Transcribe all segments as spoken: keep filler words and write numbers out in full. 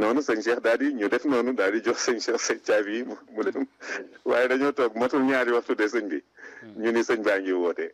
noonu sëñ Cheikh daal di ñu def noonu daal di jox sëñ Cheikh sëñ caabi yi mu dem waaye dañoo toog matul ñaari waxtu de sëñ bi ñu ni sëñ baa ngi woote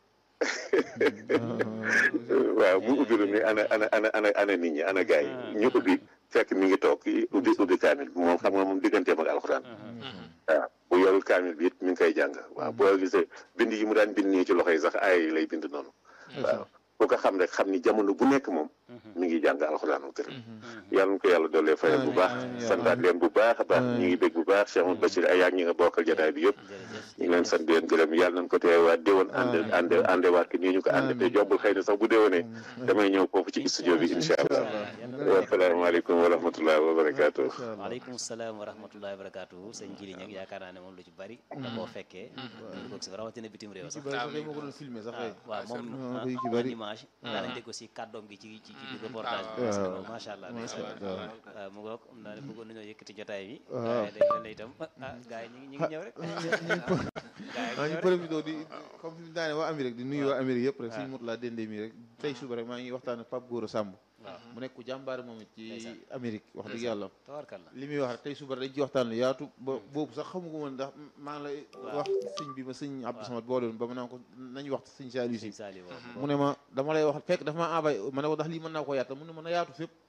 waaw mu ubbi lu ni ana ana ana ana ana nit ñi ana gars yi ñu ubbi fekk mi ngi toog ubbi ubbi kaamil bi moom xam nga moom digganteem ak alxuraan waaw bu yorul kaamil bi it mi ngi koy jàng waaw boo gisee bind yi mu daan bind nii ci loxo yi sax ay lay bind noonu waaw boo ko xam rek xam ni jamono bu nekk moom mi ngi jàng alxuraanu karim yàlla na ko yàlla doolee fayal bu baax santaat leen bu baax a baax ñu ngi bég bu baax Cheikh Mouhamed Bachir ay yaag ñi nga bokkal jotaay bi yëpp ñu ngi leen sant di leen gërëm yàlla nañ ko teewaat déwoon ànd ànd àndewaat ki nii ñu ko ànd te jombul xëy na sax bu déwonee damay ñëw foofu ci studio bi insha allah wasalaamaaleykum wa rahmatullahi wa barakatuh waaleykum salaam wa rahmatullahi wa barakatuh sëñ Jili ñag yaakaar naa ne moom lu ci bari da koo fekkee ñu ko si rawatina bitim réew sax waaw moom image daanañ dégg aussi kàddoom gi ci ci ci reportage bi macha allah waaw mu ngoog xam naa ne bëggoon nañoo yëkkati jotaay bi waaye day mel ne itam ah gars yi ñi ngi ñëw rek ñu profité di comme fi mu daane waa Amérique di nuyu waa Amérique yëpp rek suñu mot laa dendee mi rek tey suba rek maa ngi waxtaan ak Pape Gora Samb mu nekk ku jàmbaar moom it ci Amérique wax dëgg yàlla li muy wax rek tey suba dañ ci waxtaan lu yaatu ba boobu sax xamu ko woon ndax maa ngi lay wax sëñ bi ma sëñ Abdou Samad boole woon ba ma naan ko nañu wax sëñ Saliou si mu ne ma dama lay wax fekk dafa ma envoyé ma ne ko ndax lii mën naa ko yaatal mu ne mën a yaatu fépp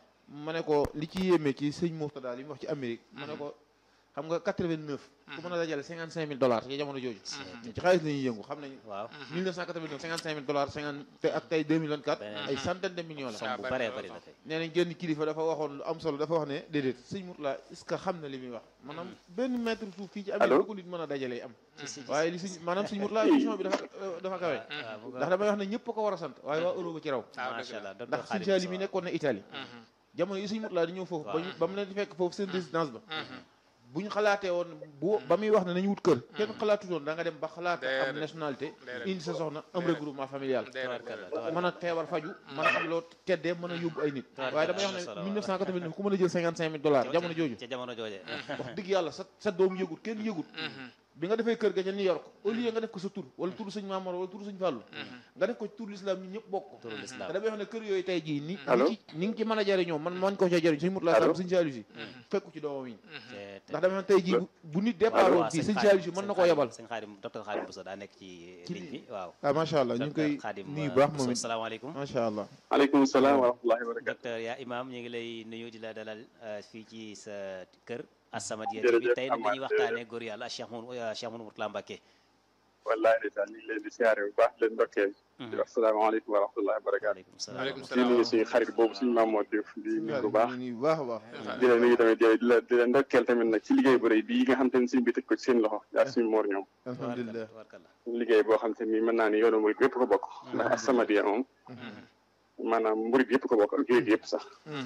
ma ne ko li ci yéeme ci sëñ Mourtada li mu wax ci Amérique ma ne ko xam nga quatre-vingt-neuf ku mën a dajale cinquante cinq mille dollars ci jamono jooju ci xaalis la ñuy yëngu xam nañu waaw mille neuf cent quatre-vingt-neuf cinquante cinq mille dollars cinquante te ak tey deux mille vingt-quatre ay centaine de millions la bu bëree bëri la kay nee nañ génn kilifa dafa waxoon lu am solo dafa wax ne déedéet sëñ Mourtada est-ce que xam na li muy wax maanaam benn mètre suuf fii ci Amérique bu ko nit mën a dajalee am waaye li sëñ maanaam sëñ Mourtada émission bi dafa dafa kawe ndax damay wax ne ñëpp ko war a sant waaye waa Europe ci raw ndax sëñ Saali mi nekkoon na Italie jamono yi sëñ Mourtada di ñëw foofu ba mu leen di fekk foofu seen résidence ba bu ñu xalaatee woon bu ba muy wax ne nañu wut kër kenn xalaatutoon da nga dem ba xalaat am nationalité indi sa soxna am regroupement familial mën a feebar faju mën a am loo teddee mën a yóbbu ay nit waaye damay wax ne mille neuf cent quatre-vingt-neuf ku mën a jël cinquante cinq mille dollars jamono jooju jamono jooje wax dëgg yàlla sa sa doom yëgut kenn yëgut bi nga defee kër ga ca New York au lieu nga def ko sa tur wala tur sëñ Maamor wala tur sëñ Fàllu nga def ko ci tur l'islam ñun ñëpp bokk te damay wax ne kër yooyu tey jii ni ni ngi ci mën a jariñoo man mañ ko ca jariñ sëñ Mourtada Samb sëñ Saliou si fekku ci doomam yi ndax damay wax tey jii bu nit départ woon fii sëñ Saliou si mën na koo yebal sëñ Xaadim docteur Xaadim Bousso daa nekk ci ligne bi waaw ah macha allah ñu ngi koy nuyu baax moom it salaamaaleykum macha allah aleykum salaam wa rahmatullahi wa barakatuh docteur yaa imam ñu ngi lay nuyu di la dalal fii ci sa kër As-Samadiyya T V tey nag dañuy waxtaanee góor yàlla Cheikh Mouhamadou Cheikh Mouhamadou Mourtada Mbacké wallahi ndeysaan ñu ngi leen di siyaare bu baax leen ndokkeel di wax salaamaaleykum wa rahmatullahi wa barakatuh di nuyu suñu xarit boobu suñu Mamadou Diouf di nuyu bu baax nuyu bu baax a baax di la nuyu tamit di la di la ndokkeel tamit nag ci liggéey bu rëy bii nga xam te ne suñ bi tëj ko ci seen loxo yaa suñu moor ñoom alhamdulilah liggéey boo xam te ni mën naa ni yoonu murid yëpp ko bokk ndax As-Samadiyya moom maanaam murid yëpp ko bokk ak jullit yëpp sax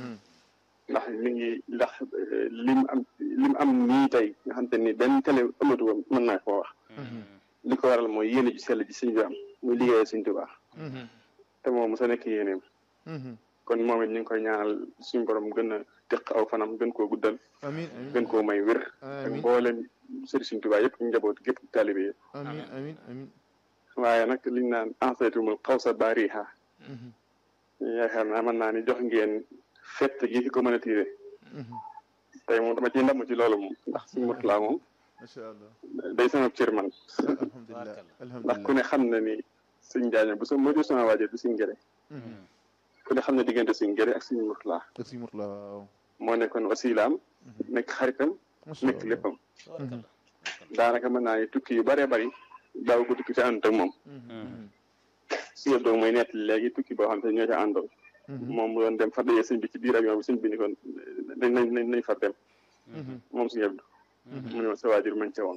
ndax mi ngi ndax lim am lim am nii tey nga xam te ni benn télé ëmmatu mën naa koo wax li ko waral mooy yéene ji sell ji sëñ bi am muy liggéeyee sëñ Tuubaa te moom mu sa nekk yéeneem kon moom it ñu ngi koy ñaanal suñu borom gën a teq aw fanam gën koo guddal amiin gën koo may wér ak mboolem sëriñ sëñ Tuubaa yëpp njaboot gépp taalibe yëpp amiin amiin amiin waaye nag liñ naan ensaytumul xawsa baariha yaakaar naa mën naa ni jox ngeen fett gi ki ko mën a tiire tey moom dama ciy ndamu ci loolu moom ndax suñu Mourtada moom macha allah day sama cër man alhamdulilah ndax ku ne xam na ni sëñ Njaaño bu sa moo jur sama waajur bi suñ gëre ku ne xam ne diggante suñ gëre ak suñu Mourtada ak suñu Mourtada waaw moo nekkoon wasilaam nekk xaritam nekk léppam daanaka mën naa ni tukki yu bëree bëri daaw ko tukki ci ànd ak moom si yëpp doog mooy nett léegi tukki boo xam te ñoo ca àndoon moom mu doon dem far dajee sëñ bi ci biir avion bi sëñ bi ni kon nañ nañ nañ far dem moom si yëpp mu ne ma sa waajur mañ ca woon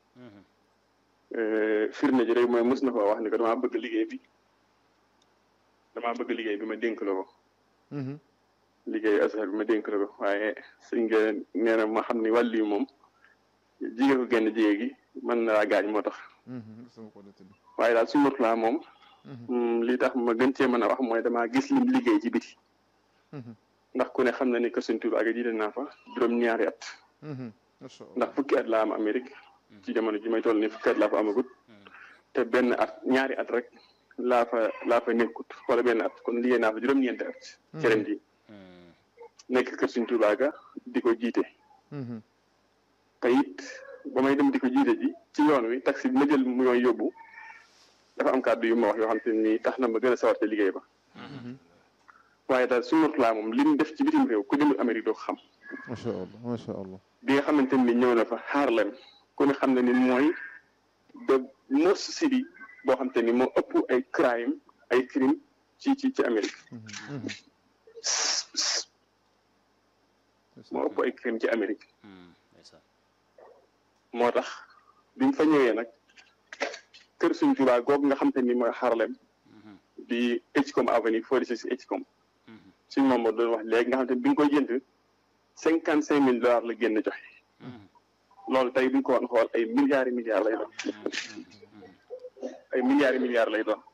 firnde ji rek mooy mos na ko wax ni ko damaa bëgg liggéey bi damaa bëgg liggéey bi ma dénk la ko liggéeyu Azhar bi ma dénk la ko waaye sëñ nga nee na ma xam ni wàll yi moom jigée ko génn jigée gi mën na laa gaañ moo tax waaye daal suñu Mourtada moom li tax ma gën cee mën a wax mooy damaa gis lim liggéey ci biti ndax ku ne xam na ni que Sëñ Tuubaa ak jiite naa fa juróom-ñaari at ndax fukki at laa am Amérique ci jamono ji may toll ni fukki at laa fa amagut te benn at ñaari at rek laa fa laa fa nekkut wala benn at kon liggéey naa fa juróom-ñeenti at ci ren ji nekk kër Sëñ Tuubaa ga di ko jiite te it ba may dem di ko jiite ji ci yoon wi taxi bi ma jël mu yoon yóbbu dafa am kàddu yu ma wax yoo xam te nii tax na ma gën a sawar te liggéey ba waaye daal Sëñ Murtala moom li mu def ci bitim réew ku demul Amérique doo ko xam macha allah macha allah bi nga xamante ni ñëw na fa Harlem ku ne xam ne ni mooy the most city boo xam te ni moo ëpp ay crime ay crime ci ci ci Amérique moo ëpp ay crime ci Amérique moo tax bi mu fa ñëwee nag kër Sëñ Tuubaa googu nga xam te ni mooy Harlem di Edgecombe Avenue forty-six Edgecombe suñ moom moo doon wax léegi nga xam te ni bi nga koy jënd cinquante cinq mille dollars la génn joxe loolu tey bi ñu ko woon xool ay milliards et milliards lay doon ay milliards et milliards lay doon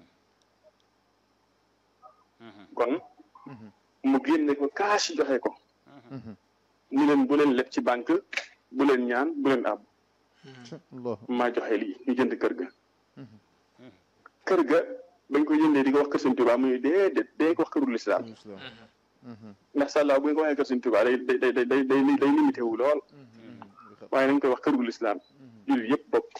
kon mu génne ko cash joxe ko ñu leen bu leen leb ci banque bu leen ñaan bu leen àbb maa joxe lii ñu jënd kër ga kër ga bañ ko jëndee di ko wax kër Sëñ Tuubaa muy déedéet day ko wax kërul lislaam ndax sàllaaw bu ñu ko waxee kër Sëñ Tuubaa day day day day day day limité wu lool waaye nañ koy wax kërul lislaam jullit yëpp bokk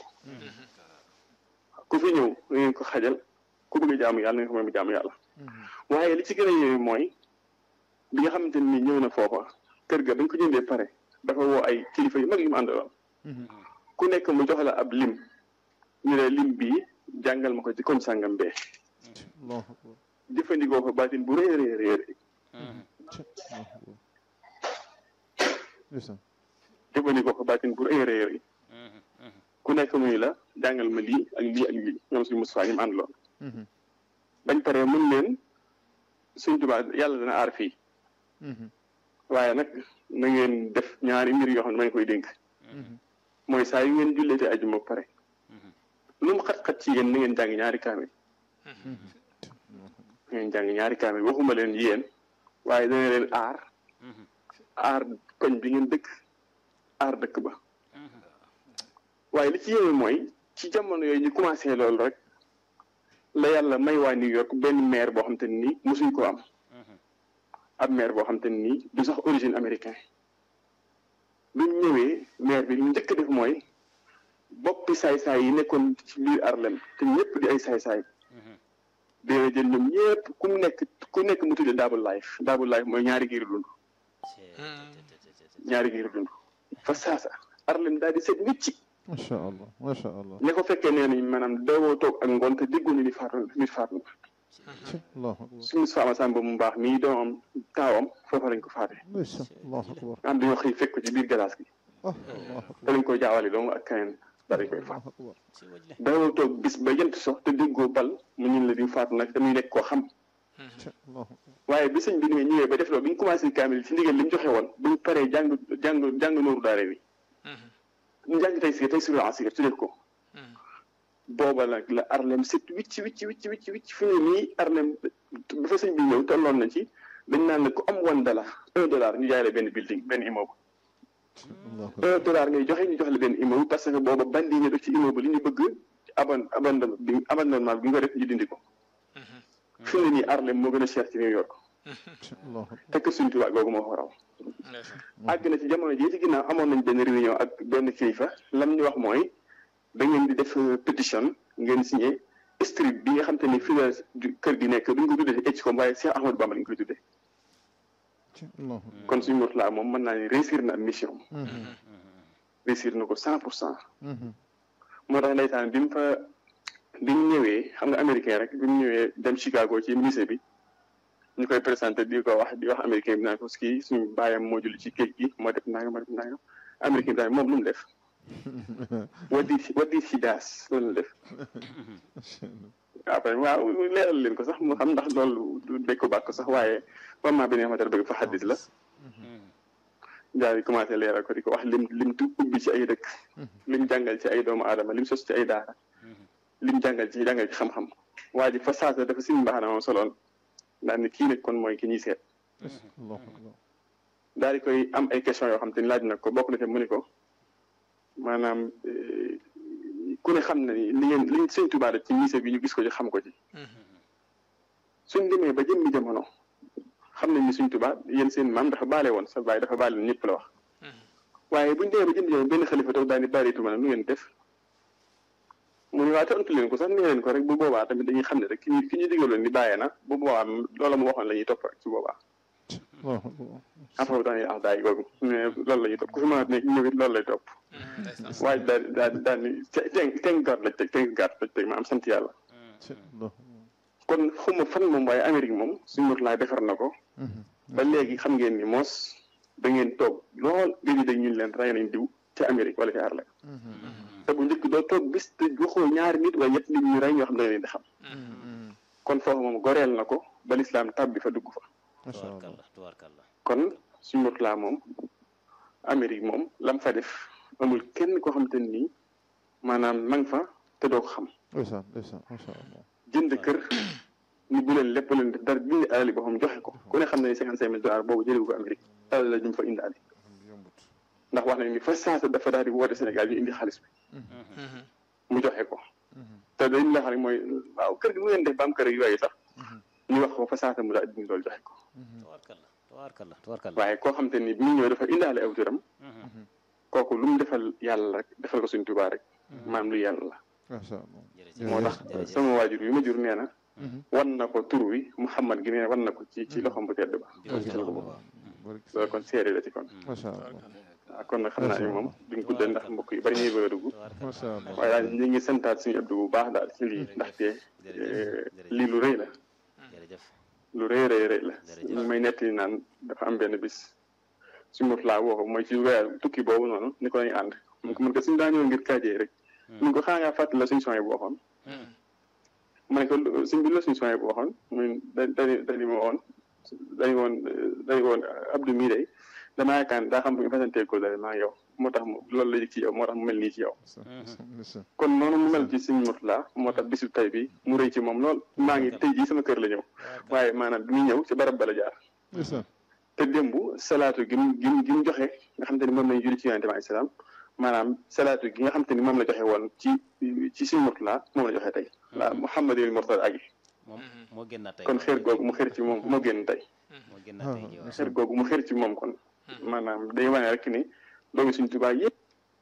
ku fi ñëw na ngeen ko xajal ku bëgg a jaamu yàlla na ngeen ko mën a jaamu yàlla waaye li ci gën a yéeme mooy bi nga xamante ni ñëw na foofa kër ga bañ ko jëndee pare dafa woo ay kilifa yu mag yu mu àndaloon ku nekk mu jox la ab lim ñu ne lim bii jàngal ma ko ci koñ sàngam bee jëfandikoo fa baatin bu rëy rëy rëy jëfandikoo fa baatin bu rëy rëy rëy ku nekk muy la jàngal ma lii ak lii ak lii ñoom suñu Mustafaa ñu mu àndaloon bañ paree mën leen Sëñ Tuubaa yàlla dana aar fii waaye nag na ngeen def ñaari mbir yoo xam ne ma ngi koy dénk mooy saa yu ngeen julleete ajuma pare lu mu xat-xat ci yéen na ngeen jàng ñaari kaamil na ngeen jàng ñaari kaamil waxuma leen yéen waaye dana leen aar aar koñ bi ngeen dëkk aar dëkk ba waaye li ci yéeme mooy ci jamono yooyu ñu commencé loolu rek la yàlla may waa New York benn maire boo xam te ni mosuñ koo am ab maire boo xam te ni du sax origine américain bi mu ñëwee maire bi li mu njëkk def mooy boppi saay-saay yi nekkoon ci biir Harlem te ñëpp di ay saay-saay dina jël ñoom ñëpp ku mu nekk ku nekk mu tudde double life double life mooy ñaari giiru dund ñaari giiru dund fa saasa Harlem daal di seet wicci macha allah macha allah ña ko fekkee nee nañ maanaam dawoo toog ak ngoon te déggu ni nit faatu nit faatu suñu faama sàmba mu baax mii doomam taawam foofa lañ ko faate am dañoo xëy fekk ko ci biir galaas gi te lañ koy jaawale doomu ak keneen daal dañ koy faat dawoo toog bis ba jant sox te déggoo bal mu ñun la di faatu nag te muy nekk koo xam waaye bi sëñ bi ni ñëwee ba def loolu bi ñu commencé kaamil ci ndigal li ñu joxe woon buñ paree jàng jàng jàng nooru daare bi ñu jàng tey si tey sur asir tuddee ko booba nag la Harlem set wicc wicc wicc wicc wicc fi ne nii Harlem ba fa sëñ bi ñëw tolloon na ci dañ naan ne ku am one dollar un dollar ñu jaay la benn building benn immeuble un dollar ngay joxe ñu jox la benn immeuble parce que booba bandi ñu def ci immeuble li ñu bëgg aban abandon bi abandonnement bi nga def ñu dindi ko fi ne nii Harlem moo gën a cher ci New York te kër Sëñ Tuubaa googu moo ko raw àgg na ci jamono jii ci ginnaaw amoon nañ benn réunion ak benn kilifa lam ñu wax mooy da ngeen di def pétition ngeen signé street bi nga xam te ni fi la kër gi nekk duñ ko tuddee Edgecombe waaye Cheikh Ahmadou Bamba lañ koy tuddee kon suñu Murtala moom mën naa ni réussir na mission réussir na ko cent pour cent moo tax ndeysaan bi mu fa bi mu ñëwee xam nga américain rek bi mu ñëwee dem Chicago ci musée bi ñu koy présenté di ko wax di wax américain bi naan ko kii suñu bàyyam moo julli ci géej gi moo def nangam moo def nangam américain bi daal moom lu mu def what did what did he does loolu la def après waaw leeral leen ko sax mu xam ndax loolu du dégg ko bàkk sax waaye vraiment bi neex ma dara bëgg fa xaddis la daal di commencé leeral ko di ko wax lim lim tu ubbi ci ay dëkk lim jàngal ci ay doomu aadama lim sos ci ay daara lim jàngal ci jàngal ci xam-xam waa ji fa saasa dafa sin mbaax na moom soloon daal ni kii nag kon mooy ki ñuy seet daal di koy am ay question yoo xam te ni laaj nag ko bokk na te mu ni ko maanaam ku ne xam na ni li ngeen liñ Sëñ Tuubaa def ci musée bi ñu gis ko ci xam ko ci suñ demee ba jëmmi jamono xam nañ ni Sëñ Tuubaa yéen seen maam dafa baale woon sa baay dafa baale woon ñëpp la wax waaye buñu demee ba jënd yow benn xalifa taw daal ni bareetuma nag nu ngeen def mu ne waa te tontu leen ko sax nee leen ko rek bu boobaa tamit dañuy xam ne rek ki ñu ki ñu digaloon ni bàyyee na bu boobaa loola mu waxoon la ñuy topp rek ci boobaa affaire dañuy ax daay googu mais loolu la ñuy topp ku fi mën a nekk ñëw it loolu lay topp waaye daal daal daal ni teng teng gaat lañ teg teng gaat lañ teg ma am sant yàlla kon xuma fan moom waaye Amérique moom suñu mot laa defar na ko ba léegi xam ngeen ni moos da ngeen toog lool gëj dañ ñun leen rey nañ diw ca Amérique wala ca Arlek te bu njëkk doo toog bis te waxoo ñaari nit wala ñett nit ñu rey ñoo xam ne da leen di xam kon foofu moom goreel na ko ba lislaam tàbbi fa dugg fa kon suñu mot laa moom Amérique moom lam fa def amul kenn koo xam te nii maanaam ma nga fa te doo ko xam jënd kër ni bu leen lépp leen def dara bind alali boo xam joxe ko ku ne xam ne ni cinquante cinq mille dollars boobu jëlee ko Amérique alal la ñu fa indaale ndax wax nañ ni fa saasa dafa daal di woote Sénégal ñu indi xaalis bi mu joxe ko te dañ la xam ne mooy waaw kër gi mu ngeen def ba am kër yooyu sax ñu wax ko fa saasa mu daal di loolu joxe ko waaye koo xam te ni bi mu ñëw dafa indaale aw turam kooku lu mu defal yàlla rek defal ko Sëñ Tuubaa rek maam lu yàlla la moo tax sama waajur yu ma jur nee na wan na ko tur wi Muhammad gi nee na wan na ko ci ci loxoom bu tedd ba loolu kon seere la ci kon waaw kon nag xam naa ni moom duñ guddee ndax mbokk yu bari ñuy bëgg a dugg waaye daal ñu ngi santaat suñu Abdou bu baax daal ci lii ndaxte lii lu rëy la lu rëy rëy rëy la ñu may nettali naan dafa am benn bis suñu mot laa woo ko mooy ci weer tukki boobu noonu ni ko lañu ànd mun ko mun ko suñu daa ñëw ngir kaajee rek mun ko xaa ngaa fàttali la suñu soñ bu waxoon ma ne ko suñ bi la suñu soñ bu waxoon muy da dani dani ma woon dañu woon dañu woon Abdou mii day damaa yaakaar daa xam bu ñu fasantee ko dale maa yow moo tax loolu la yëg ci yow moo tax mu mel nii ci yow kon noonu mu mel ci suñu mot laa moo tax bisu tay bi mu rëy ci moom lool maa ngi tey jii sama kër la ñëw waaye maanaam bi muy ñëw ci barab bala jaar te démb salaatu gi mu gi mu gi mu joxe nga xam te ni moom lañu julli ci yonente bi alayhi salaam maanaam salaatu gi nga xam te ni moom la joxe woon ci ci suñu mot laa moom la joxe tey waaw Muhammadul Murtada agi moo génn tey kon xeer googu mu xeer ci moom moo génn tey moo génn tey xeer googu mu xeer ci moom kon maanaam day wane rek ni doomu Sëñ Tuubaa yëpp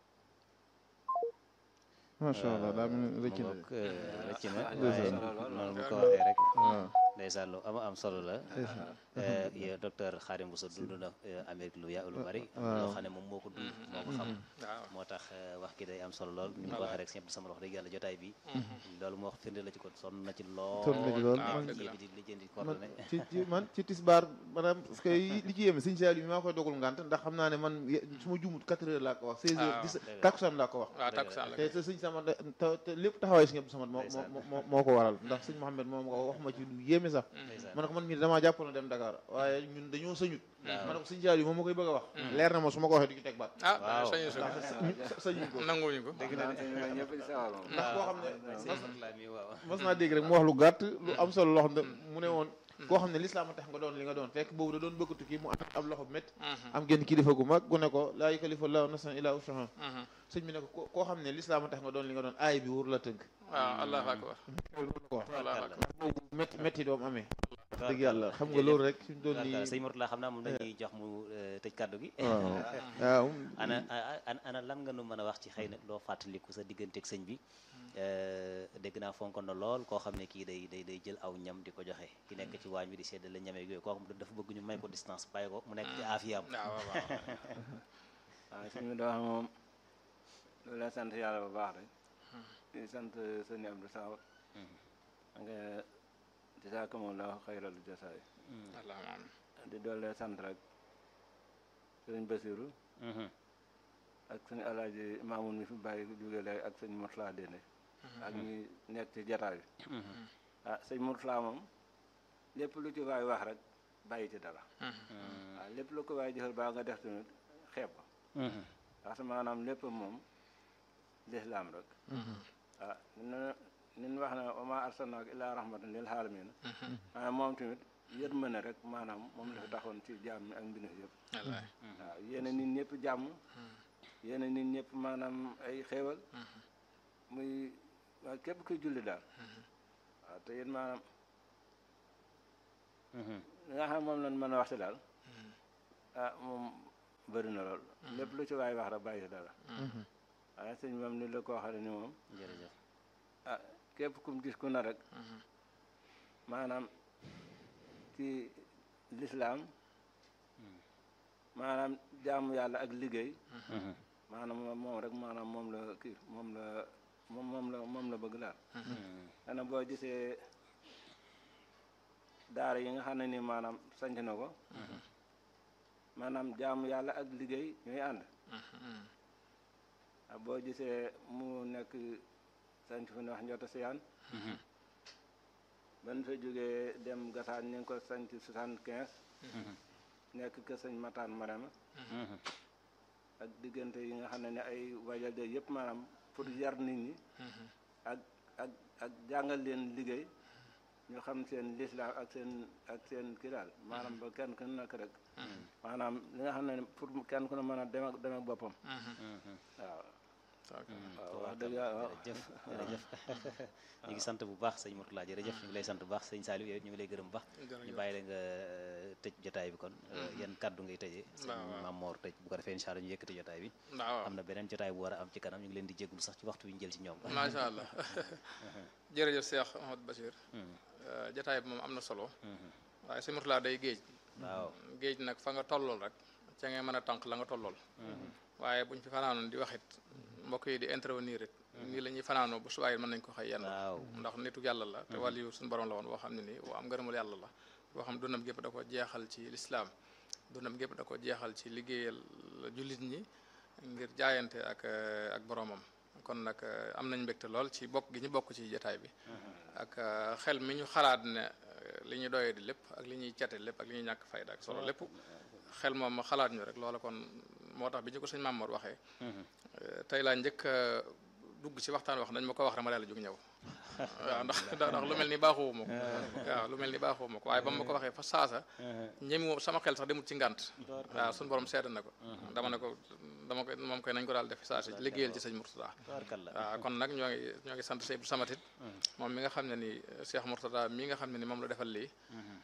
macha allah daa mel ni rëcc na rëcc na waaye noonu bu ko waxee rek ndeysaan lu am am solo la yow docteur Khadim Bousso dund na Amérique lu ya lu bari loo xam ne moom moo ko dund moo ko xam moo tax wax gi day am solo lool ni mu ko waxee rek simple sama wax dëgg yàlla jotaay bi loolu moo wax firnde la ci ko sonn na ci lool sonn na ci lool di di lijjanti coordonné ci ci man ci tisbaar maanaam parce que li ci yéeme sëñ Saliou bi maa koy dogul ngant ndax xam naa ne man su ma jumut quatre heures laa ko wax seize heures dix takkusaan laa ko wax te sëñ sama te lépp taxawaay si ñëpp sama moo moo moo ko waral ndax sëñ Mouhamed moom ko wax ma ci lu yéeme sax ma ne ko man mii damaa jàpp na dem Dakar waaye ñun dañoo sëñut ma ne ko sëñ Saliou moom ma koy bëgg a wax leer na ma su ma ko waxee du ci teg baat ah sañu sañuñ ko nanguwuñu ko ndax koo xam ne mas naa dégg rek mu wax lu gàtt lu am solo loo xam ne mu ne woon koo xam ne lislaam a tax nga doon li nga doon fekk boobu da doon bëgg tukki mu am loxo bu métti am genn kilifa gu mag gu ne ko laa yukallifu llaahu nafsan illaa wus'ahaa sëñ bi ne ko koo xam ne lislaam a tax nga doon li nga doon aay bi wóor la tënk waaw allahu akbar ko wax boobu métti métti doom amee dëgg yàlla xam nga loolu rek suñ doon nii sëñ Mourtala xam naa moom dañuy jox mu tëj kàddu gi waaw ana ana lan nga nu mën a wax ci xëy na loo fàttaliku sa digganteeg sëñ bi dégg naa fonkoon na lool koo xam ne kii day day day jël aw ñam di ko joxe ki nekk ci waañ bi di seddale ñame yooyu koo xam ne dafa bëgg ñu may ko distance bàyyi ko mu nekk ci aafiyam waaw suñu doon moom loolu la sant yàlla bu baax rek di sant sëñ Abdou Saw nga jazaakumullaahu xayral jazaay di doole sant rek sëñ Basiru ak sëñ Alaaji Maamun mi fi bàyyi jóge léegi ak sëñ Mourtala Dende ak ñi nekk ci jataay bi ah sëñ Mourtala moom lépp lu ci waay wax rek bàyyi ci dara waaw lépp lu ko waay jëfal baa nga def tamit xeeb ko parce que maanaam lépp moom lislaam rek ah na nin wax na wa maa arsalnaaka illaa rahmatan lil aalamiin maanaam moom tamit yërmande rek maanaam moom la fi taxoon ci jàmm mi ak mbindeef yëpp waaw yéena nit ñëpp jàmm yéena nit ñëpp maanaam ay xéewal muy waaw képp kuy julli daal waaw te yéen maanaam li nga xam moom lañ mën a wax ci daal ah moom bëri na lool lépp lu ci waay wax rek bàyyi si dara waaye sëñ moom ni la koo xam ne ni moom jërëjëf ah képp kum gis ku na rek maanaam ci lislaam maanaam jaamu yàlla ak liggéey maanaam moom rek maanaam moom la kii moom la moom moom la moom la bëgg daal xanaa boo gisee daara yi nga xam ne ni maanaam sanc na ko maanaam jaamu yàlla ak liggéey ñooy ànd ah boo gisee mu nekk sanc fu ne wax njota siyaan ban fa jógee dem gasaan ñu ngi ko sanc soixante quinze nekk kër sëñ Mataan Marema ak diggante yi nga xam ne ne ay wajal de yëpp maanaam pour yar nit ñi ak ak ak jàngal leen liggéey ñu xam seen lislaam ak seen ak seen kii daal maanaam ba kenn ku nekk rek maanaam li nga xam ne pour kenn ku ne mën a dem ak dem ak boppam waaw waaw wax dëgg yàlla jërëjëf jërëjëf ñu ngi sant bu baax sëñ Mourtala jërëjëf ñu ngi lay sant bu baax sëñ Saliou yow ñu ngi lay gërëm bu baax ñu bàyyi la nga tëj jotaay bi kon yan kàddu ngay tëjee sëñ Mamor tëj bu ko defee incha allah ñu yëkkati jotaay bi am na beneen jotaay bu war a am ci kanam ñu ngi leen di jégalu sax ci waxtu wi ñu jël ci ñoom macha allah jërëjëf Cheikh Ahmad Bachir jotaay bi moom am na solo waaye sëñ Mourtala day géej waaw géej nag fa nga tollool rek ca ngay mën a tànk la nga tollool waaye buñ fi fanaanoon di waxit mbokk yi di intervenir it nii la ñuy fanaanoo bu subaa yi mën nañ ko xëy yenn ndax nitu yàlla la te wàllu yu suñu borom la woon boo xam ne nii woo am ngërëmul yàlla la boo xam dundam gépp da ko jeexal ci lislaam dundam gépp da ko jeexal ci liggéeyal jullit ñi ngir jaayante ak ak boromam kon nag am nañ mbégte lool ci bokk gi ñu bokk ci jotaay bi ak xel mi ñu xalaat ne li ñu doyee di lépp ak li ñuy cate lépp ak li ñuy ñàkk fayda ak solo lépp xel moom ma xalaat ñu rek loola kon moo tax bi ñu ko sëñ Mamour waxee tey laa njëkk dugg ci waxtaan wax dañ ma ko wax rek ma daal di jóg ñëw waaw ndax ndax lu mel ni baaxoo ma ko waaw lu mel ni baaxoo ma ko waaye ba ma ko waxee fa saasa ñemi sama xel sax demut ci ngànt waaw suñu borom seede na ko dama ne ko dama ko moom koy nañ ko daal def saasa liggéeyal ci sëñ Mourtada waaw kon nag ñoo ngi ñoo ngi sant Seydou Samatit moom mi nga xam ne ni Cheikh Mourtada mi nga xam ne ni moom la defal lii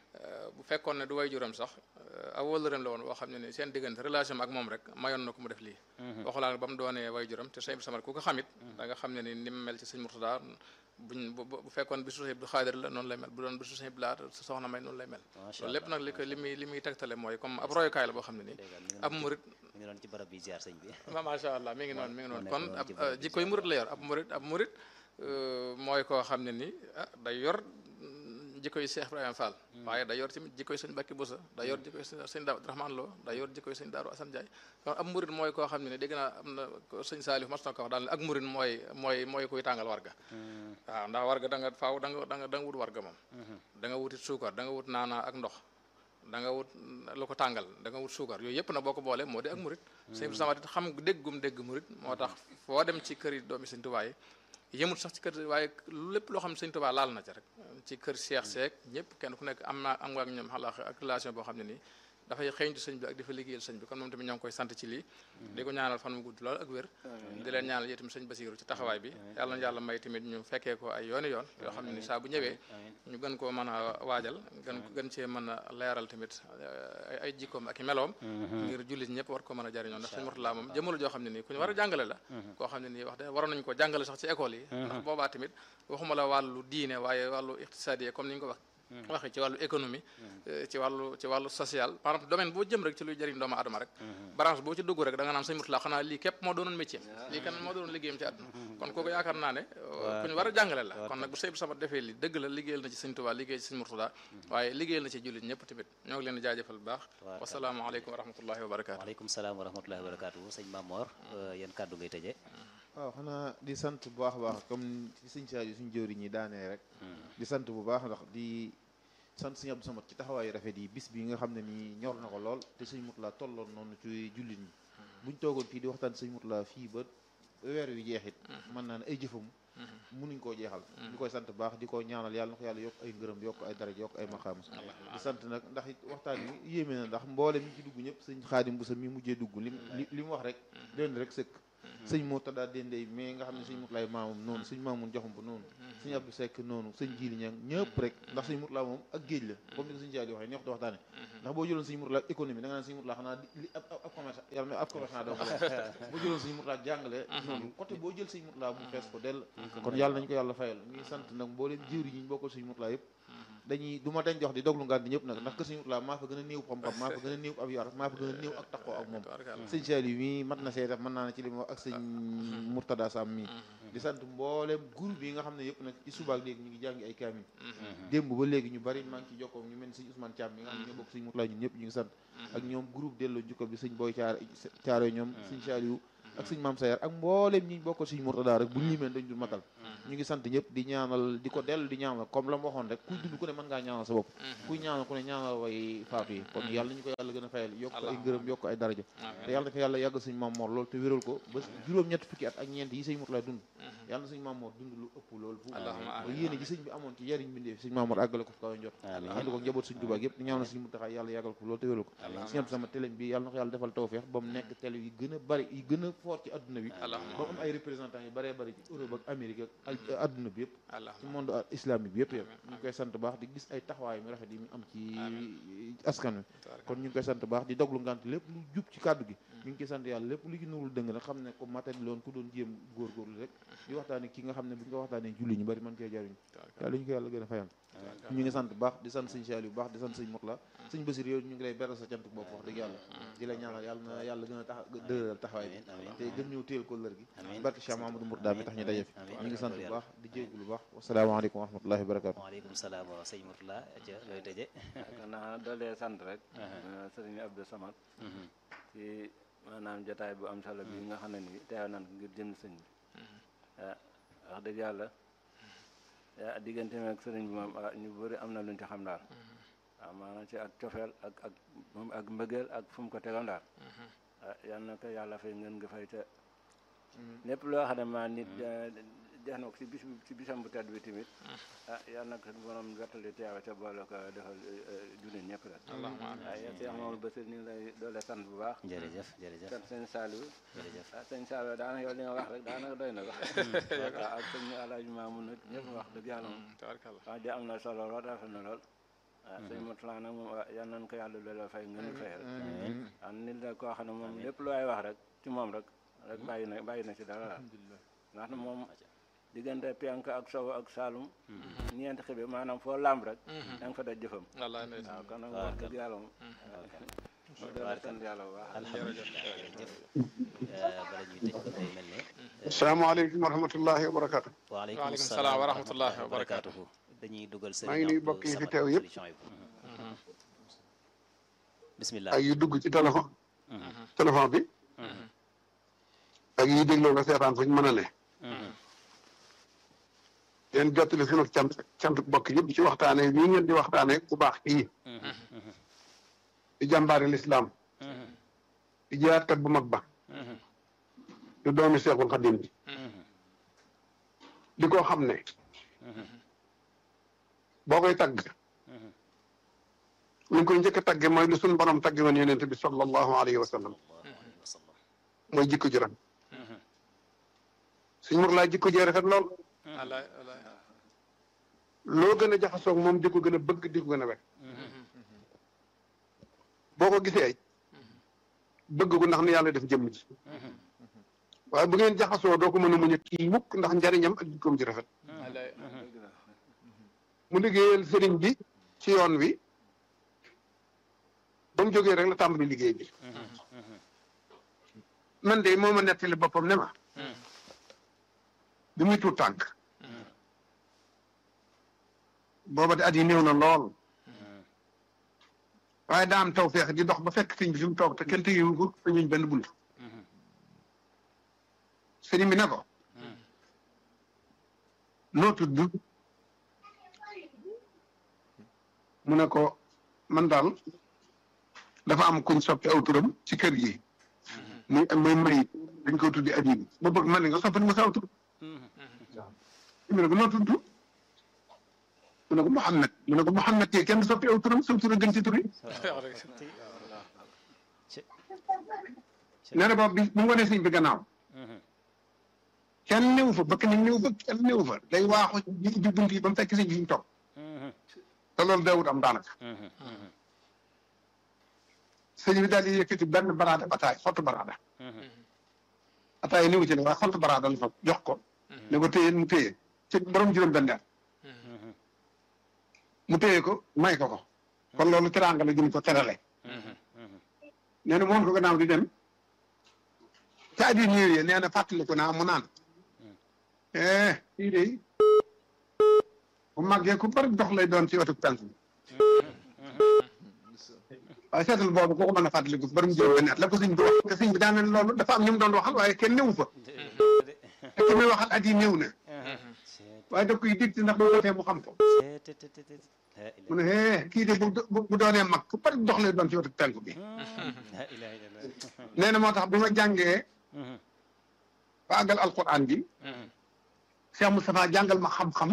bu fekkoon ne du way juram sax aw wëllëreem la woon boo xam ne ni seen diggante relation ak moom rek mayoon na ko mu def lii waxulaa ba mu doonee way juram te Seydou Samatit ku ko xamit da nga xam ne ni ni mu mel ci sëñ Mourtada buñ bu fekkoon bisu sëñ Abdou Khadir la noonu lay mel bu doon bisu sëñ Blaat sa soxna may noonu lay mel loolu lépp nag li ko li muy li muy tegtale mooy comme ab royukaay la boo xam ne nii ab murit mi ngi doon ci barab bi ziar sëñ bi macha allah mi ngi noonu mi ngi noonu kon ab jikkoy murit la yor ab murit ab murit mooy koo xam ne ni ah day yor jikkoy Cheikh Ibrahima Fall waaye day yor tamit jikkoy sëñ Bakki Boussa day yor jikkoy sëñ Daaru Abdourahmane Lo day yor jikkoy sëñ Daaru Assane Ndiaye kon ab murit mooy koo xam ne ni dégg naa am na sëñ Salif mas na ko wax daal ak murit mooy mooy mooy kuy tàngal warga waaw ndax warga da nga faaw da nga da nga da nga wut warga moom da nga wutit suukar da nga wut naanaa ak ndox da nga wut lu ko tàngal da nga wut suukar yooyu yëpp nag boo ko boolee moo di ak murit sëñ bi sama xam déggum dégg murit moo tax foo dem ci kër yi doomi sëñ Tuubaa yi yëmut sax ci kër waaye lépp loo xam ne sëñ Tuubaa laal na ca rek ci kër Cheikh Seck ñëpp kenn ku nekk am naa am nga ak ñoom xalaa ak relation boo xam ne nii dafay xëyntu sëñ bi ak dafa liggéeyal sëñ bi kon moom tamit ñoo ngi koy sant ci lii di ko ñaanal fan mu gudd lool ak wér di leen ñaanal itam sëñ Basiiru ci taxawaay bi yàlla na yàlla may tamit ñu fekkee ko ay yooni yoon yoo xam ne ni saa bu ñëwee ñu gën koo mën a waajal gën gën cee mën a leeral tamit ay jikkoom ak i meloom ngir jullit ñëpp war ko mën a jariñoo ndax sëñ Mourtala moom jëmalu joo xam ne nii ku ñu war a jàngale la koo xam ne nii wax de waroon nañu ko jàngale sax ci école yi ndax boobaa tamit waxuma la wàllu diine waaye wàllu iqtisaadi comme ni ñu ko wax waxee ci wàllu économie ci wàllu ci wàllu social par exemple domaine boo jëm rek ci luy jëriñ doomu adama rek branche boo ci dugg rek da nga naan sëñ Mourtala xanaa lii képp moo doonoon métier lii kan moo doonoon liggéeyam ci àdduna kon kooku yaakaar naa ne ku ñu war a jàngale la kon nag bu Seydou Sama defee li dëgg la liggéeyal na ci sëñ Tuubaa liggéey ci sëñ Mourtala waaye liggéeyal na ci jullit ñëpp tamit ñoo ngi leen di jaajëfal bu baax wasalaamaaleykum wa rahmatullahi wa barakaatu waaleykum salaam wa rahmatullahi wa barakaatu sëñ Mamor yéen kàddu ngay tëjee waaw xanaa di sant bu baax a baax comme ci sëñ Saaliu suñ jëwriñ ñi daanee rek di sant bu baax ndax di sant sëñ Abdou Samad ci taxawaayu rafet yi bis bi nga xam ne nii ñor na ko lool te sëñ Mourtala tolloon noonu ci jullit ñi buñ toogoon fii di waxtaan sëñ Mourtala fii ba weer wi jeexit mën naa ne ay jëfam mënuñ koo jeexal di koy sant baax di ko ñaanal yàlla na ko yàlla yokk ay ngërëm yokk ay daraja yokk ay maqaama di sant nag ndax it waxtaan yi yéeme na ndax mboole mi ci dugg ñëpp sëñ Xaadim bu sa mi mujjee dugg li li mu wax rek leen rek sëkk sëñ Murtada Dendey mais nga xam ne sëñ Murtalaay maamam noonu sëñ Maamun Joxum ba noonu sëñ Abdou Seck noonu sëñ Jili Ñang ñëpp rek ndax sëñ Murtala moom ak géej la comme ni ko sëñ Jaali waxee neex di waxtaane ndax boo jëloon sëñ Murtala économie da nga naan sëñ Murtala xanaa li ab ab commerçant yàlla na ab commerçant doo ko boo jëloon sëñ Murtala jàngale noonu côté boo jël sëñ Murtala mu fees ko dell kon yàlla nañu ko yàlla fayal ñu ngi sant nag mbooleem jëwri ñi ñu bokkal sëñ Murtala yëpp dañuy du ma dañ jox di doglu ngaan di ñëpp nag ndax que sëñ Murtala maa fa gën a néew xam-xam maa fa gën a néew ab yar maa fa gën a néew ak taxoo ak moom sëñ Saliou mii mat na see def mën naa ne ci li ma wax ak sëñ Murtada Sam mii di sant mbooleem groupe yi nga xam ne yëpp nag ci subaak léegi ñu ngi jàngi ay kaamil démb ba léegi ñu bari maa ngi ci jokkoo ñu mel ni sëñ Ousmane Thiam mi nga xam ne ñoo bokk sëñ Murtala ñun ñëpp ñu ngi sant ak ñoom groupe delloo njukkal bi sëñ Boy Caar Caaro ñoom sëñ Saliou ak sëñ Maam Sayar ak mbooleem ñi bokkal sëñ Murtada rek bu ñu limeen dañ dul matal ñu ngi sant ñëpp di ñaanal di ko dellu di ñaanal comme la mu waxoon rek kuy dund ku ne mën ngaa ñaanal sa bopp kuy ñaanal ku ne ñaanal way faatu yi kon yàlla ñu ko yàlla gën a fayal yokk ay ngërëm yokk ay daraja te yàlla na ko yàlla yàggal sëñ Maam Mor loolu te wéral ko ba juróom-ñetti fukki at ak ñeent yi sëñ Murtala dund yàlla na sëñ Maam Mor dund lu ëpp loolu fu ba yéene ji sëñ bi amoon ci yariñ bindee sëñ Maam Mor àggale ko fu kaw njot ànd ko njaboot sëñ Tuubaa yëpp di ñaanal sëñ Muntaxa yàlla yàggal ko loolu te wéral ko sëñ sama télé bi yàlla na ko yàlla defal tawfeex ba mu nekk télé yi gën a bari yi gën a fort ci adduna bi ba mu am ay représentants yi bëree bëri ci Europe ak Amérique ak adduna bi yëpp ci monde islamique bi yëpp yëpp ñu ngi koy sant baax di gis ay taxawaay mi rafet yi mu am ci askan wi kon ñu ngi koy sant baax di doglu ngant lépp lu jub ci kàddu gi ñu ngi koy sant yàlla lépp lu ci nurul dëng nag xam ne ko matadi loon ku doon jéem góorgóorlu rek di waxtaane ki nga xam ne bu ñu ko waxtaanee julli ñu bari mën cee jariñ yàlla ñu ko yàlla gën a fayam ñu ngi sant baax di sant sëñ Saliou bu baax di sant sëñ Murtala sëñ Basir yow ñu ngi lay beral sa cant bopp wax dëgg yàlla di la ñaanal yàlla na yàlla gën a tax dëral taxawaay bi te gën ñëw téel ko lër gi barke Cheikh Mamadou Mourtada mi tax ñu daje fi ñu ngi sant bu baax di jéegu lu baax wasalaamaaleykum wa rahmatullahi wa barakatu waaleykum salaam wa sëñ Murtala ca looy tëje xanaa doolee sant rek sëriñ Abdou Samad ci maanaam jotaay bu am solo bi nga xam ne ni teew nan ngir jëm sëñ bi wax dëgg yàlla yaa diggante ak sëriñ bi moom ñu bëri am na luñ ci xam daal waaw maanaam ci ak cofeel ak ak moom ak mbëggeel ak fu mu ko tegal daal yal na ko yàlla fay ngeen nga fay te lépp loo xam ne maa nit def na ko ci bis ci bisam bu tedd bi tamit ah yal na ko borom wettali teewa ca boole ko defal jullit ñëpp rek waaw yéen Cheikh Mamadou Bassir ñu ngi lay doole sant bu baax jërëjëf jërëjëf sant sëñ Saliou jërëjëf ah sëñ Saliou daanaka yow li nga wax rek daanaka doy na ko waaw ak sëñ Alaaji Maamun nag ñëpp wax dëgg yàlla moom waaw di am na solo lool rafet na lool waaw sëñ Murtala nag moom yal nañ ko yàlla loolu fay ngeen fay rek waaw nit la koo xam ne moom lépp lu ay wax rek ci moom rek rek bàyyi na bàyyi na ci dara daal ndax na moom diggante penk ak sow ak Saalum ñeenti xibi maanaam foo lamb rek da nga fa daj jëfam waaw kon nag wax dëgg yàlla moom moo doon sant yàlla bu baax alhamdulilah jërëjëf bala ñuy tëj ko day mel ne asalaamaaleykum wa rahmatullahi wa barakaatu waaleykum salaam wa rahmatullahi wa barakaatu dañuy dugal sëriñ maa ngi nuyu mbokk yi fi teew yëpp bismillah ak yu dugg ci téléphone téléphone bi ak yi dégloo ko seetaan fuñ mën a ne leen jottali sunu cant cant bokk yëpp ci waxtaane nii ngeen di waxtaane ku baax kii di jàmbaari lislaam di jiyaatkat bu mag ba di doomi Seexul Xadim bi di ko xam ne boo koy tagg li ñu koy njëkk a tagge mooy lu suñu borom tagge woon yonent bi sallallahu alayhi wa sallam mooy jikko ju rafet suñu Murtala jikko jee rafet lool loo gën a jaxasoog moom di ko gën a bëgg di ko gën a wekk boo ko gisee bëgg ko ndax ni yàlla def jëmm ji waaye bu ngeen jaxasoo doo ko mën a muñ a kii mukk ndax njariñam ak jikkoom ji rafet mu liggéeyal sëriñ bi ci yoon wi ba mu jógee rek la tàmbali liggéey bi man de moo ma nettali boppam ne ma bi muy tuut tànk booba de at yi néew na lool waaye daa am taw feex di dox ba fekk sëriñ bi fi mu toog te kenn tëyewu ko ñuñ benn bunt sëriñ bi ne ko noo tudd mu ne ko man daal dafa am kuñ soppi aw turam ci kër gi muy muy may dañ ko tuddi Habib ba bëgg man ne nga soppi ma sa aw tur mu ne ko noo tudd mu ne ko Mouhamed mu ne ko Mouhamed tey kenn soppi aw turam sa tur a gën ci tur yi nee na boobu bi mu wanee sëñ bi gannaaw kenn néew fa bëkk ni néew fa kenn néew fa day waaxu di ubbi bunt yi ba mu fekk sëñ bi ñu toog te loolu daawut am daanaka sëñ bi daal di yëkkati benn baraada bataay xottu baraada ataay néew ci ne waaye xottu baraada la fa jox ko ne ko téye mu téye ci borom juróom benn at mu téye ko may ko ko kon loolu teraanga la jëm ko terale nee na moom ko gannaaw di dem ca at yi néew yi nee na fàttaliku naa mu naan eh kii de bu màggee ku bari dox lay doon ci wetu tànk bi waaye seetal boobu kooku mën a fàttaliku bari mu juróom benn at la ko sëñ bi wax que sëñ bi daan loolu dafa am ñu mu doon waxal waaye kenn néew fa te ki muy waxal at yi néew na waaye da koy digti ndax bu wootee mu xam ko mu ne eh kii de bu bu doonee mag ku bari dox lay doon ci wetu tànk bi nee na moo tax bi ma jàngee ba àggal alquran bi Cheikh Moustapha jàngal ma xam-xam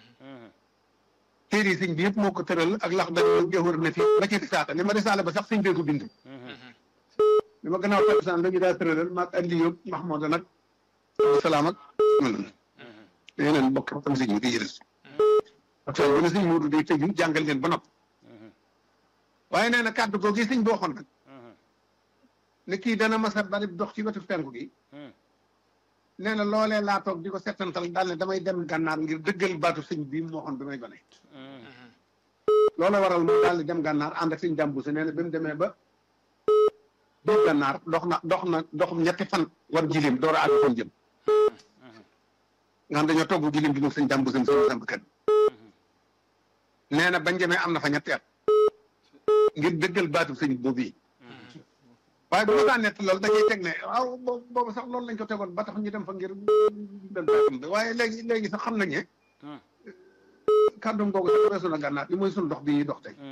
téere sëñ bi yëpp moo ko tëral ak lax dañu jëwër na fi ba ci risaata ni ma risaale ba sax sëñ bee ko bind li ma gannaaw takkusaan dañu daa tëralal maag andi yób Mahmouda nag salaam ak yeneen bokk tam sëñ bi di yërës parce que bu ne sëñ Moodu day tëju jàngal leen ba nopp waaye nee na kàddu googu sëñ bi waxoon nag ne kii dana mas a bari dox ci wetu penku gi nee na loolee laa toog di ko settantal daal ne damay dem gànnaar ngir dëggal baatu sëñ bi mu waxoon bi may gone loola waral mu daal di dem gànnaar ànd ak sëñ jàmbu si nee na bi mu demee ba biir gànnaar dox na dox na doxum ñetti fan war jilim door a àgg fan jëm nga xam dañoo togg jilim bi moom sëñ jàmbu seen sëñ samb kën nee na bañ demee am na fa ñetti at ngir dëggal baatu sëñ boobu yi waaye bu ma daan nett loolu dañuy teg ne waaw boobu boobu sax loolu lañ ko tegoon ba tax ñu dem fa ngir dem baatam bi waaye léegi léegi sax xam nañ ne kàddum googu sax weesu na gànnaar li mooy suñu dox bi ñuy dox tey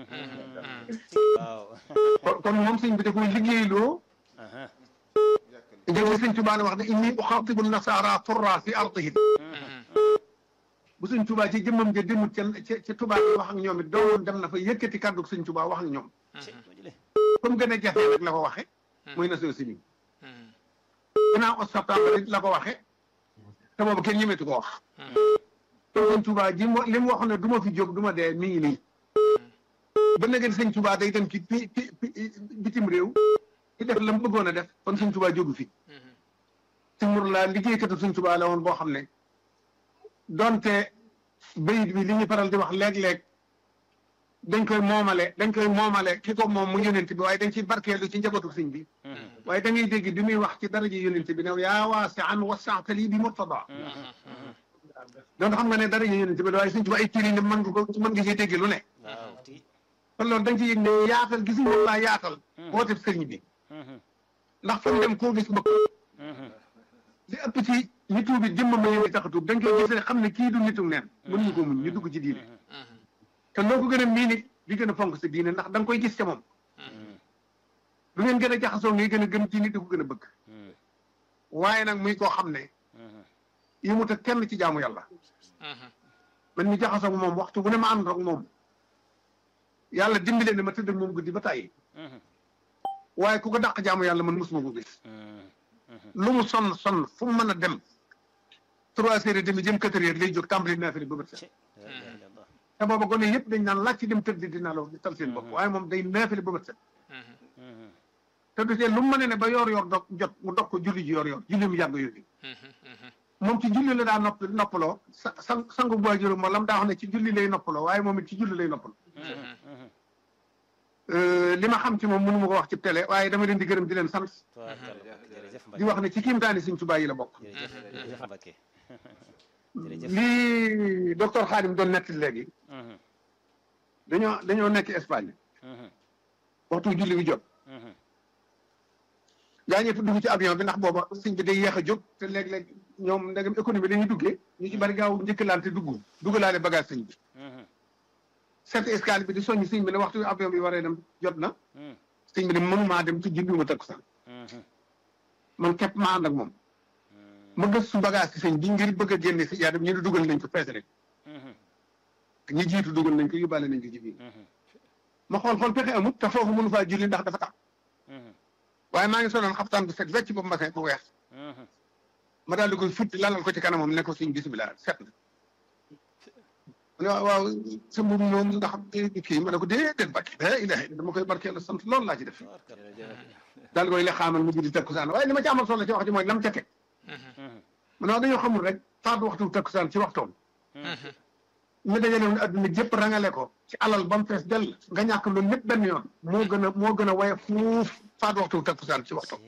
kon moom sëñ bi da koy liggéeyloo jël sëñ Tuubaa ne wax ne inni uxaatibu nasaara turra fi ardihim bu sëñ Tuubaa ci jëmmam ja demut ca ca Tuubaa yi wax ak ñoom it doowoon dem na fa yëkkati kàddu sëñ Tuubaa wax ak ñoom comme gën a jafe rek la ko waxe muy na soo sini gannaaw o septembre it la ko waxe te boobu kenn ñemetu ko wax te sëñ Tuubaa ji li mu waxoon ne du ma fi jóg du ma dee mi ngi nii ba na ngeen sëñ Tuubaa day dem ci pi bitim réew ci def la mu bëggoon a def kon sëñ Tuubaa jógu fi sëñ Mor la liggéeykatu sëñ Tuubaa la woon boo xam ne donte bayit bi li ñu faral di wax léeg-léeg dañ koy moomale dañ koy moomale ki ko moom mu yonent bi waaye dañ ciy barkeelu ci njabootu sëñ bi waaye da ngay dégg bi muy wax ci daraja yonent bi ne yaa waasi'an wasaatali bi murtada donc xam nga ne daraja yonent bi waaye sëñ bi ay kii ne mën nga ko mën nga ciy dégg lu ne kon loolu dañ ci yëg ne yaatal gis nga laa yaatal woote sëñ bi ndax fa mu dem koo gis bëgg li ëpp ci ñi tuubi jëmm ma yéen tax a tuub dañ koy gis ne xam ne kii du nitu neen mënuñu ko muñ ñu dugg ci diine te loo ko gën a mii nit di gën a fonk sa diine ndax da nga koy gis ca moom lu ngeen gën a jaxasoo ngay gën a gëm ci nit di ko gën a bëgg waaye nag muy koo xam ne yi mu ta kenn ci jaamu yàlla man mi jaxasoo ak moom waxtu bu ne ma ànd ak moom yàlla dimbale ne ma tëdd ak moom guddi ba tàyyi waaye ku ko dàq jaamu yàlla man mosuma ko gis lu mu sonn sonn fu mu mën a dem trois heures et demi jëm quatre heures lay jóg tàmbali naa fi ba bët set te booba gone yëpp dañ naan laaj ci dem tëdd dina la tal seen bopp waaye moom day naafile ba bët set te du tee lu mu mën ne ba yor yor dog jot mu dog ko julli ji yor yor julli mu yàgg yooyu moom ci julli la daa nopp noppaloo sa sa sangu waajuram moo lam daa wax ne ci julli lay noppaloo waaye moom it ci julli lay noppaloo li ma xam ci moom mënu ma ko wax ci télé waaye dama leen di gërëm di leen sant di wax ne ci kiimtaani Sëñ Tuubaa yi la bokk lii docteur Khadim doon netti léegi dañoo dañoo nekk Espagne waxtu julli bi jot gaa ñëpp dugg ci avion bi ndax booba sëñ bi day yéex a jóg te léeg-léeg ñoom ndegam économie dañuy duggee ñu ci bari gaaw njëkkalaante dugg duggalaale bagage sëñ bi chef escale bi di soññ sëñ bi ne waxtu avion bi waree dem jot na sëñ bi ne mënumaa dem ci julli ma takku sax man képp ma ànd ak moom ma gëstu bagage ci sëñ bi ngir bëgg a génne si yaa dem ñu ne dugal nañ ko feese rek ñi jiitu dugal nañ ko yóbbaale nañ ko ci biir ma xool xool pexe amut te foofu mënu faa julli ndax dafa tax waaye maa ngi soloon xaftaan bu set wecc ba masin bu weex ma daal di koy futti lalal ko ci kanamam ne ko suñ bisimilah set na mu ne waaw waaw sa mbubb moom ndax kii ma ne ko déedéet Mbàkke la ilaha illa dama koy barkeel sant loolu laa ci def daal di koy le xaamal mu judi takkusaan waaye li ma ci amal solo ci wax ji mooy lam ca teg mu ne wax dañoo xamul rek faatu waxtu takkusaan ci waxtoom ñu dajale woon adduna jëpp rangale ko ci alal ba mu fees dell nga ñàkk loolu lépp benn yoon moo gën a moo gën a waye fuuf faatu waxtu takkusaan ci waxtoom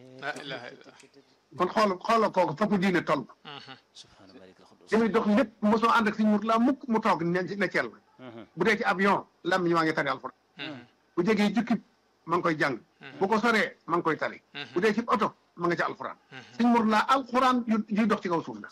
kon xool xoolal kooku foofu diine toll li muy dox lépp mosoo ànd ak suñ mut laa mukk mu toog ne ne ceel bu dee ci avion lam ñu waa ngi tari alxuraan bu jegee jukki ma ngi koy jàng bu ko soree ma ngi koy tari bu dee ci oto ma nga ci alxuraan suñ mut laa alxuraan yu yuy dox ci kaw suuf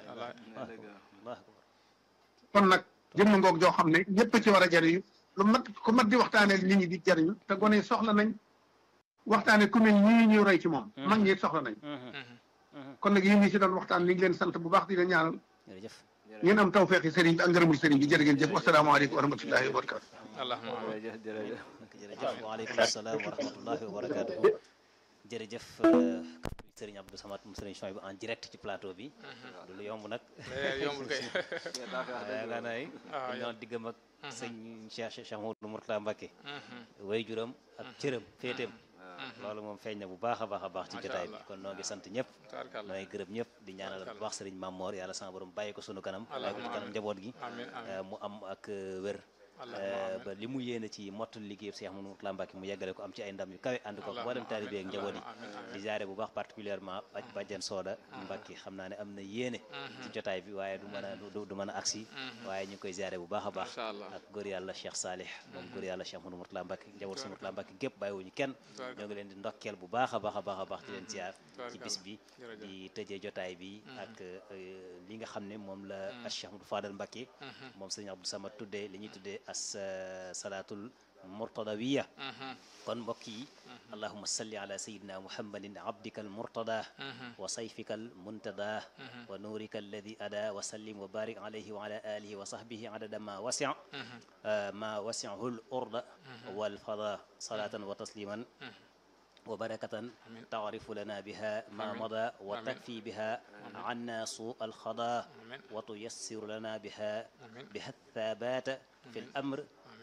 la kon nag jëmm ngoog joo xam ne ñëpp ci war a jariñu lu mat ku mat di waxtaanee nit ñi di jariñu te gone yi soxla nañ waxtaane ku mel ñii ñuy roy ci moom mag ñi soxla nañ kon nag yéen ñi ci doon waxtaan ni ngi leen sant bu baax di leen ñaanal ngeen am tawfeexi sëriñ bi ak ngërëmul sëriñ bi jërë ngeen jëf wasalaamaaleykum wa rahmatullahi wa barakatu allahumma jërëjëf waaleykum salaam wa rahmatullahi wa barakatu jërëjëf sëriñ Abdou Samad mu sëriñ Chouaïb bu en direct ci plateau bi du lu yomb nag yombul kay yaakaar naa ni ñoo diggam ak sëñ Cheikh Cheikh Mouhamadou Mourtada Mbacké way juram ak cëram féeteem loolu moom feeñ na bu baax a baax a baax ci jotaay bi kon noo ngi sant ñëpp noo ngi gërëm ñëpp di ñaanal bu baax sëriñ Mamor yàlla sama borom bàyyi ko sunu kanam bàyyi ko ci kanam njaboot gi mu am ak wér ba li mu yéene ci mottal liggéey Cheikh Mourtada Mbacké mu yeggale ko am ci ay ndam yu kawe ànd ko mboolem taalibe ak njaboot yi di jaare bu baax particulièrement baj bàjjen Sooda Mbacké xam naa ne am na yéene ci jotaay bi waaye du mën a du mën a agsi waaye ñu ngi koy jaare bu baax a baax ak góor yàlla Cheikh Salih moom góor yàlla Cheikh Mourtada Mbacké njaboot si Mourtada Mbacké gépp bàyyiwuñu kenn ñoo ngi leen di ndokkeel bu baax a baax a baax a baax di leen ziar ci bis bi di tëjee jotaay bi ak li nga xam ne moom la Cheikh Moudou Fadal Mbacké moom sëñ Abdou Samad tuddee li ñuy tuddee as salaatul murtadawiya kon mbokk yi allahumma salli ala sayyidina muhammadin abdika al murtada wa sayfika al muntada wa nuurika alladi ada wa sallim wa barik alayhi wa ala alihi wa sahbihi adada ma wasi' ma wasi'ahu al urda wal fada salatan wa tasliman wa barakatan taarifu lana biha ma mada wa takfi biha anna suu alxada wa tuyassiru lana biha biha thabata fi l amr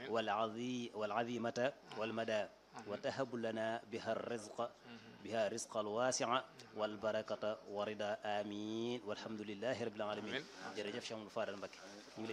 والعظيمة والمدى وتهب لنا بها الرزق بها الرزق الواسع والبركة ورضا آمين والحمد لله رب العالمين jërëjëf Cheikh Moudou Fadal Mbacké